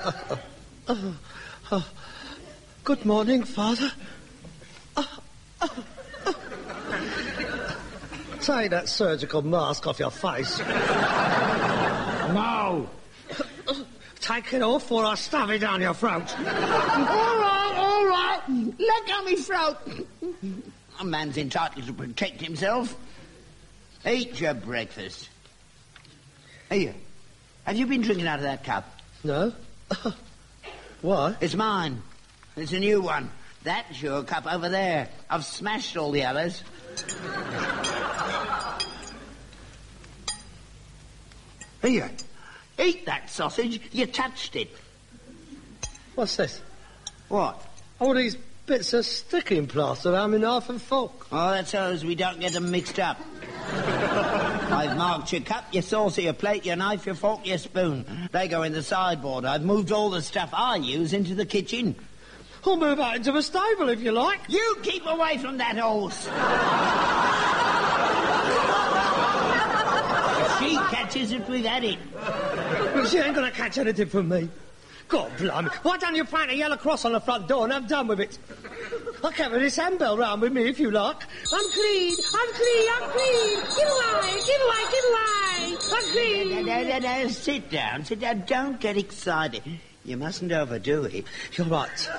Good morning, Father. Take that surgical mask off your face. No! Take it off or I'll stuff it down your throat. All right. Let go me throat. A man's entitled to protect himself. Eat your breakfast. Here. Have you been drinking out of that cup? No. Why? It's mine. It's a new one. That's your cup over there. I've smashed all the others. Here. Eat that sausage. You touched it. What's this? What? All these bits of sticking plaster around my knife and fork. Oh, that's so as we don't get them mixed up. I've marked your cup, your saucer, your plate, your knife, your fork, your spoon. They go in the sideboard. I've moved all the stuff I use into the kitchen. I'll move out into the stable if you like. You keep away from that horse. If she catches it, we've had it. She ain't going to catch anything from me. God blimey. Why don't you paint a yellow cross on the front door and have done with it? I'll carry this handbell round with me if you like. I'm clean, I'm clean, I'm clean. Get away, get away, get away. I'm clean. No, sit down, sit down. Don't get excited. You mustn't overdo it. You're right.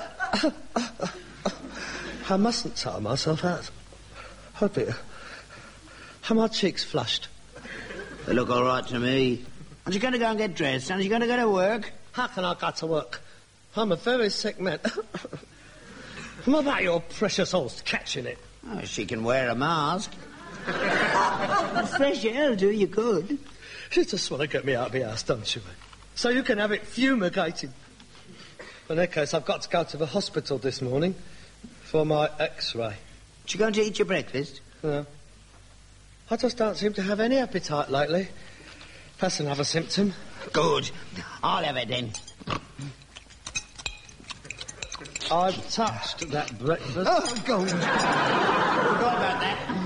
I mustn't tire myself out. Oh dear. Are my cheeks flushed? They look all right to me. Aren't you going to go and get dressed? Aren't you going to go to work? How can I go to work? I'm a very sick man. What about your precious horse catching it? Oh, she can wear a mask. Fresh air will do you good. You just want to get me out of the house, don't you? So you can have it fumigated. In that case, I've got to go to the hospital this morning for my X-ray. You going to eat your breakfast? No. I just don't seem to have any appetite lately. That's another symptom. Good. I'll have it then. I've touched that breakfast. Oh, God. Forgot about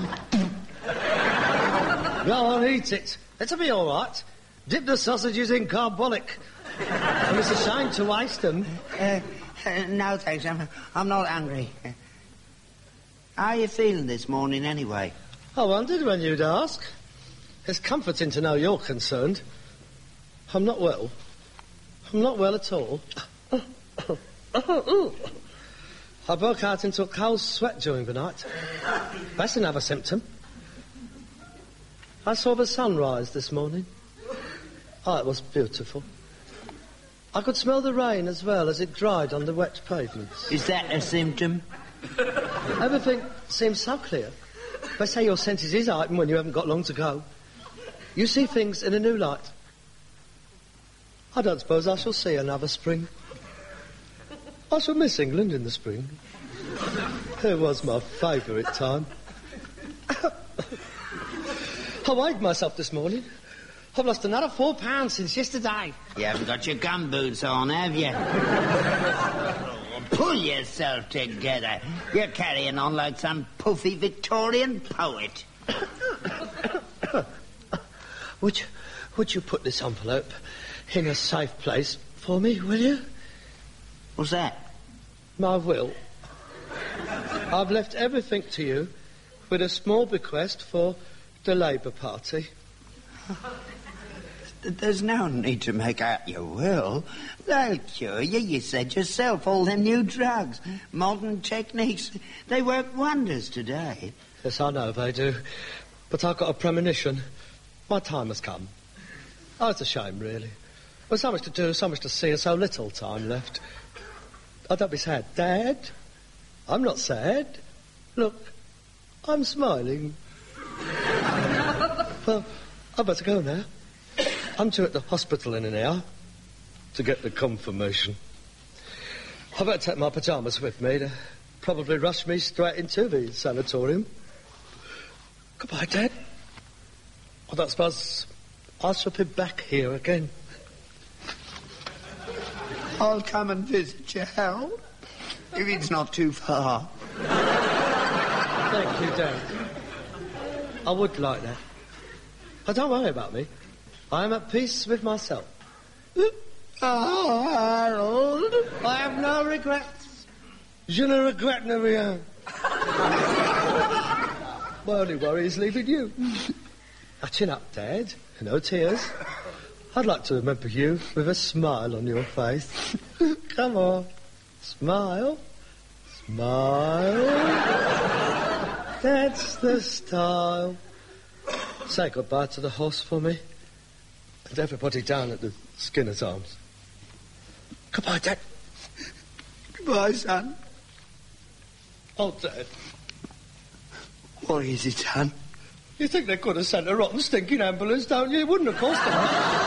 that. Go on, eat it. It'll be all right. Dip the sausages in carbolic. And it's a shame to waste them. No, thanks. I'm not hungry. How are you feeling this morning, anyway? I wondered when you'd ask. It's comforting to know you're concerned. I'm not well. I'm not well at all. I broke out into a cold sweat during the night. That's another symptom. I saw the sunrise this morning. Oh, it was beautiful. I could smell the rain as well as it dried on the wet pavements. Is that a symptom? Everything seems so clear. They say your senses is heightened when you haven't got long to go. You see things in a new light. I don't suppose I shall see another spring. I shall miss England in the spring. It was my favourite time. I weighed myself this morning. I've lost another 4 pounds since yesterday. You haven't got your gum boots on, have you? Pull yourself together. You're carrying on like some puffy Victorian poet. Would you put this envelope in a safe place for me, will you? What's that? My will. I've left everything to you with a small bequest for the Labour Party. There's no need to make out your will. They'll cure you. You said yourself, all them new drugs, modern techniques, they work wonders today. Yes, I know they do. But I've got a premonition. My time has come. Oh, it's a shame, really. There's so much to do, so much to see, and so little time left. Oh, don't be sad. Dad, I'm not sad. Look, I'm smiling. Well, I'd better go now. I'm due at the hospital in an hour to get the confirmation. I better take my pyjamas with me. They'll probably rush me straight into the sanatorium. Goodbye, Dad. I don't suppose I shall be back here again. I'll come and visit you, Harold, if it's not too far. Thank you, Dad. I would like that. But don't worry about me. I am at peace with myself. Oh, Harold. no regrets. Je ne regrette ne rien. My only worry is leaving you. Now, chin up, Dad. No tears. I'd like to remember you with a smile on your face. Come on. Smile. Smile. That's the style. Say goodbye to the horse for me. And everybody down at the Skinner's Arms. Goodbye, Dad. Goodbye, son. Oh, Dad. What is it, son? You think they could have sent a rotten, stinking ambulance, don't you? It wouldn't have cost them.